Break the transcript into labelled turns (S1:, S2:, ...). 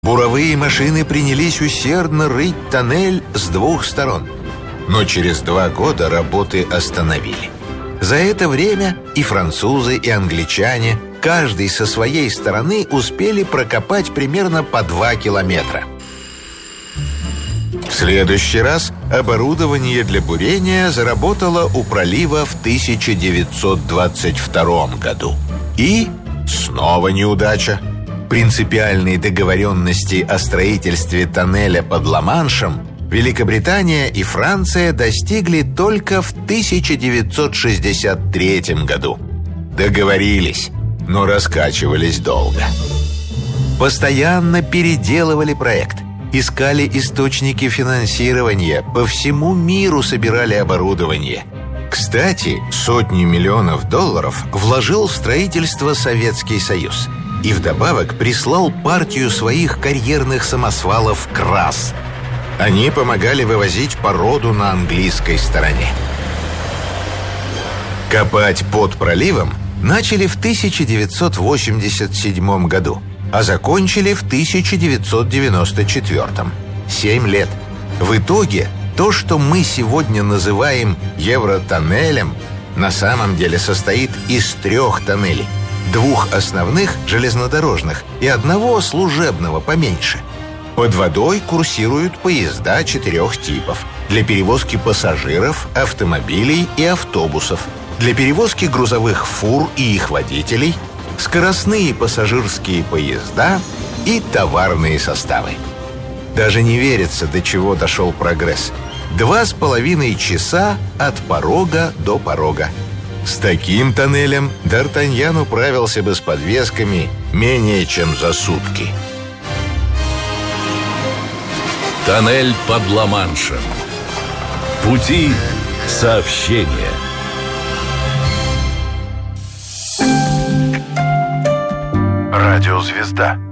S1: Буровые машины принялись усердно рыть тоннель с двух сторон. Но через 2 года работы остановили. За это время и французы, и англичане, каждый со своей стороны, успели прокопать примерно по 2 километра. В следующий раз оборудование для бурения заработало у пролива в 1922 году. И снова неудача. Принципиальной договоренности о строительстве тоннеля под Ла-Маншем Великобритания и Франция достигли только в 1963 году. Договорились, но раскачивались долго. Постоянно переделывали проект, искали источники финансирования, по всему миру собирали оборудование. Кстати, сотни миллионов долларов вложил в строительство Советский Союз и вдобавок прислал партию своих карьерных самосвалов «КРАС». Они помогали вывозить породу на английской стороне. Копать под проливом начали в 1987 году, а закончили в 1994. 7 лет. В итоге то, что мы сегодня называем Евротоннелем, на самом деле состоит из 3 тоннелей. 2 основных железнодорожных и 1 служебного поменьше. Под водой курсируют поезда 4 типов: для перевозки пассажиров, автомобилей и автобусов, для перевозки грузовых фур и их водителей, скоростные пассажирские поезда и товарные составы. Даже не верится, до чего дошел прогресс. 2,5 часа от порога до порога. С таким тоннелем Д'Артаньян управился бы с подвесками менее чем за сутки.
S2: Тоннель под Ла-Маншем. Пути сообщения.
S3: Радиозвезда.